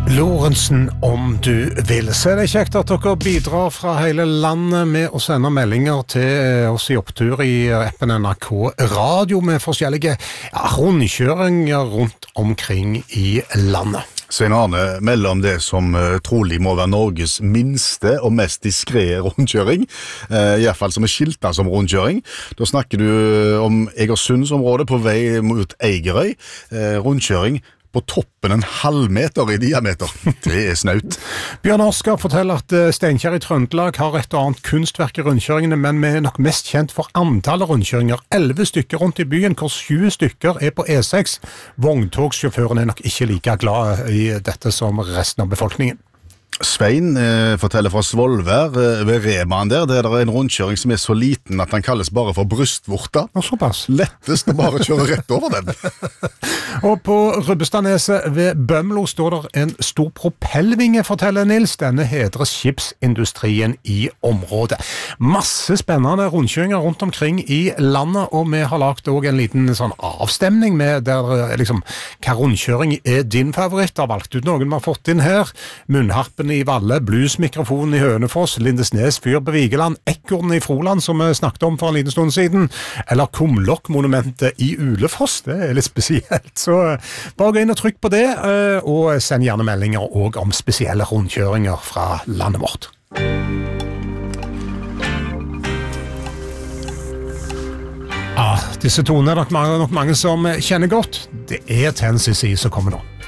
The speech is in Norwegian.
Lorentzen, om du vil. Så det kjekt at dere bidrar fra hele landet med å sende meldinger til oss i opptur i appen NRK Radio med forskjellige rundkjøringer rundt omkring i landet. Svein Arne melder om det som trolig må være Norges minste og mest diskrete rundkjøring, i hvert fall som skiltet som rundkjøring. Da snakker du om Egersundsområdet på vei mot Eigerøy, rundkjøring på toppen en halvmeter i diameter. Det snaut. Bjørn Oskar forteller at Steinkjer i Trøndelag har et og annet kunstverk i rundkjøringene, men vi er nok mest kjent for antallet rundkjøringer. 11 stykker rundt i byen, hvor 7 stykker er på E6. Vogntogsjåføren er nok ikke like glad i dette som resten av befolkningen. Svein forteller fra Svolvær ved Remaen der. Det er en rundkjøring som er så liten at den kalles bare for brystvorta. Og såpass. Lettest å bare kjøre rett over den. Og på Rubbestadneset ved Bømlo står der en stor propellvinge, forteller Nils. Denne hedrer skipsindustrien i området. Masse spennende rundkjøringer rundt omkring i landet, og vi har lagt også en liten sånn avstemning med der liksom, hva rundkjøring er din favoritt? Har valgt ut noen vi har fått inn her. Munnharpen i Valle, bluesmikrofonen i Hønefoss, Lindesnes fyr på Vigeland, Ekornen i Froland, som vi snakket om for en liten stund siden, eller Kumlokk-monumentet i Ulefoss. Det er litt spesielt, så bare gå inn og trykk på det, og send gjerne meldinger også om spesielle rundkjøringer fra landet vårt. Disse tonene er nok mange som kjenner godt. Det er Tennessee som kommer nå.